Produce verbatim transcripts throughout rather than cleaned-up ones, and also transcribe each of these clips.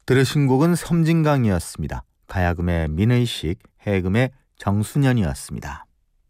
들으신 곡은 섬진강이었습니다. 가야금의 민의식, 해금의 정순현이었습니다.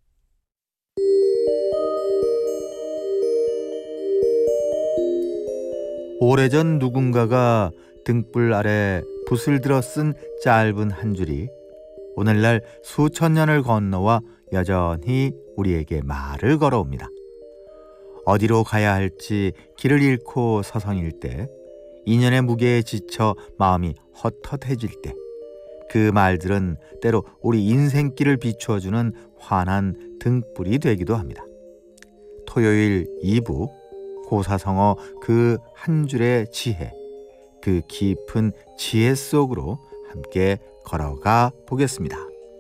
오래전 누군가가 등불 아래 붓을 들어 쓴 짧은 한 줄이 오늘날 수천 년을 건너와 여전히 우리에게 말을 걸어옵니다. 어디로 가야 할지 길을 잃고 서성일 때, 인연의 무게에 지쳐 마음이 헛헛해질 때, 그 말들은 때로 우리 인생길을 비추어주는 환한 등불이 되기도 합니다. 토요일 이 부 고사성어 그 한 줄의 지혜, 그 깊은 지혜 속으로 함께 걸어가 보겠습니다.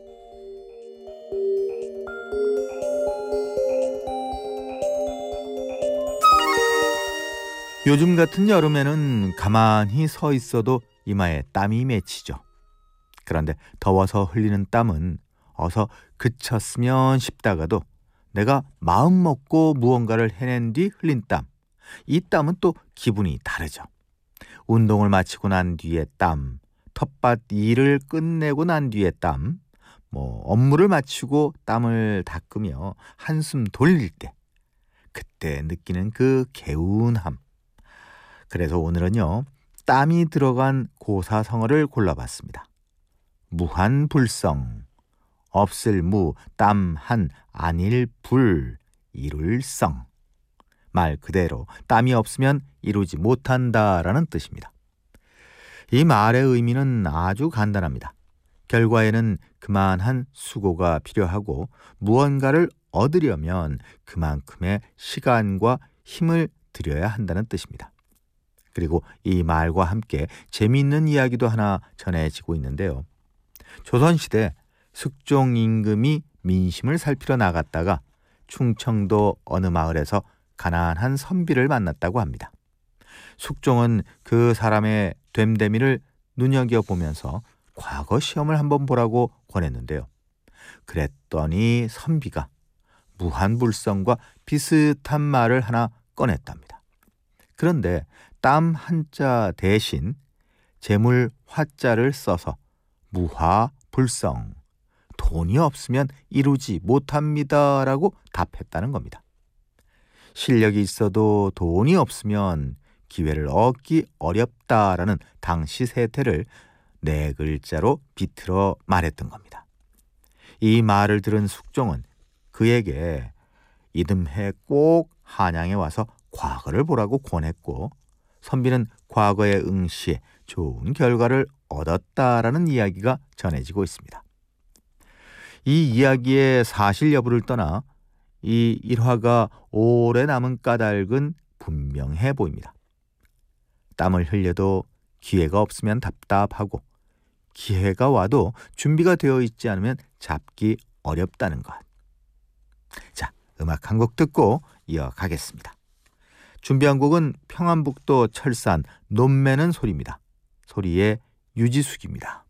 요즘 같은 여름에는 가만히 서 있어도 이마에 땀이 맺히죠. 그런데 더워서 흘리는 땀은 어서 그쳤으면 싶다가도 내가 마음 먹고 무언가를 해낸 뒤 흘린 땀, 이 땀은 또 기분이 다르죠. 운동을 마치고 난 뒤의 땀, 텃밭 일을 끝내고 난 뒤의 땀, 뭐 업무를 마치고 땀을 닦으며 한숨 돌릴 때, 그때 느끼는 그 개운함. 그래서 오늘은요, 땀이 들어간 고사성어를 골라봤습니다. 무한불성, 없을 무, 땀 한, 아닐 불, 이룰 성. 말 그대로 땀이 없으면 이루지 못한다라는 뜻입니다. 이 말의 의미는 아주 간단합니다. 결과에는 그만한 수고가 필요하고 무언가를 얻으려면 그만큼의 시간과 힘을 들여야 한다는 뜻입니다. 그리고 이 말과 함께 재미있는 이야기도 하나 전해지고 있는데요. 조선시대 숙종 임금이 민심을 살피러 나갔다가 충청도 어느 마을에서 가난한 선비를 만났다고 합니다. 숙종은 그 사람의 됨됨이를 눈여겨보면서 과거 시험을 한번 보라고 권했는데요. 그랬더니 선비가 무한불성과 비슷한 말을 하나 꺼냈답니다. 그런데 땀 한자 대신 재물 화자를 써서 무화불성, 돈이 없으면 이루지 못합니다라고 답했다는 겁니다. 실력이 있어도 돈이 없으면 기회를 얻기 어렵다라는 당시 세태를 네 글자로 비틀어 말했던 겁니다. 이 말을 들은 숙종은 그에게 이듬해 꼭 한양에 와서 과거를 보라고 권했고, 선비는 과거에 응시해 좋은 결과를 얻었다라는 이야기가 전해지고 있습니다. 이 이야기의 사실 여부를 떠나 이 일화가 오래 남은 까닭은 분명해 보입니다. 땀을 흘려도 기회가 없으면 답답하고, 기회가 와도 준비가 되어 있지 않으면 잡기 어렵다는 것. 자, 음악 한 곡 듣고 이어가겠습니다. 준비한 곡은 평안북도 철산 논매는 소리입니다. 소리의 유지숙입니다.